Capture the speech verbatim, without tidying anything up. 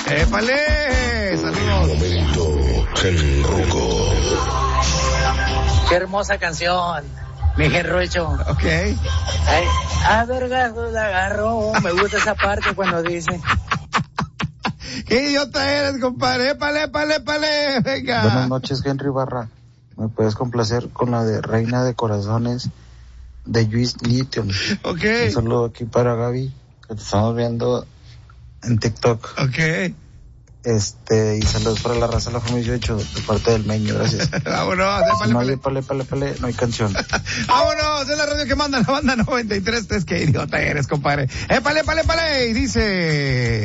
¡Épale! ¡Saludos! Momento El Ruco. Qué hermosa canción, mi Gerrucho. Ok. Ay, a vergazos la agarró. Me gusta esa parte cuando dice. ¡Qué idiota eres, compadre! ¡Épale, épale, épale! Venga. Buenas noches, Henry Barra. ¿Me puedes complacer con la de Reina de Corazones de Luis Litton? Ok. Un saludo aquí para Gaby, que te estamos viendo en TikTok. Ok. Este, y saludos para la raza de la familia dieciocho, de parte del Meño, gracias. Vámonos, Si no hay épale, épale, épale, no hay canción. Vámonos, es la radio que manda la banda noventa y tres. Qué idiota eres, compadre. Épale, épale, épale. Y dice...